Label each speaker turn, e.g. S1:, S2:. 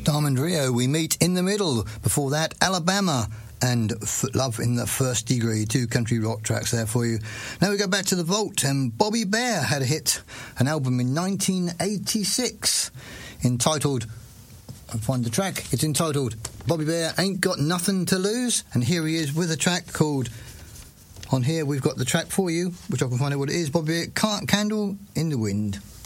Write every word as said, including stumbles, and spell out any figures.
S1: Diamond Rio, We Meet in the Middle. Before that, Alabama and F- Love in the First Degree. Two country rock tracks there for you. Now we go back to the vault, and Bobby Bare had a hit, an album in nineteen eighty-six entitled, I'll find the track, it's entitled Bobby Bare Ain't Got Nothing to Lose, and here he is with a track called, on here we've got the track for you, which I can find out what it is, Bobby Bare, Candle in the Wind.